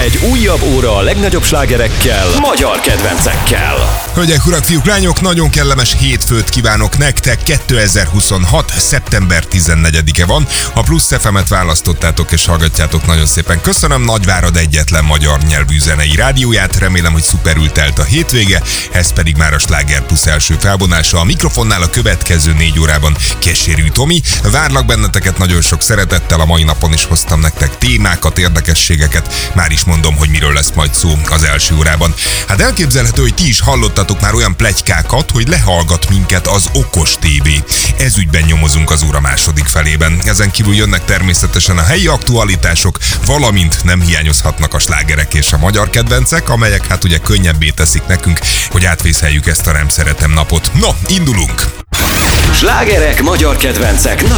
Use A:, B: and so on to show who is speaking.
A: Egy újabb óra a legnagyobb slágerekkel, magyar kedvencekkel.
B: Hölgyek, urak, fiúk, lányok, nagyon kellemes hétfőt kívánok nektek. 2026. szeptember 14-e van. Ha Plusz FM-et választottátok és hallgatjátok, nagyon szépen köszönöm. Nagyvárad egyetlen magyar nyelvű zenei rádióját. Remélem, hogy szuperül telt a hétvége. Ez pedig már a Sláger Plusz első felvonása. A mikrofonnál a következő 4 órában Keserű Tomi. Várlak benneteket nagyon sok szeretettel. A mai napon is hoztam nektek témákat, érdekességeket. Már is mondom, hogy miről lesz majd szó az első órában. Hát elképzelhető, hogy ti is hallottatok már olyan pletykákat, hogy lehallgat minket az Okos TV. Ezügyben nyomozunk az óra második felében. Ezen kívül jönnek természetesen a helyi aktualitások, valamint nem hiányozhatnak a slágerek és a magyar kedvencek, amelyek hát ugye könnyebbé teszik nekünk, hogy átvészeljük ezt a nem szeretem napot. No, indulunk!
A: Slágerek, magyar kedvencek,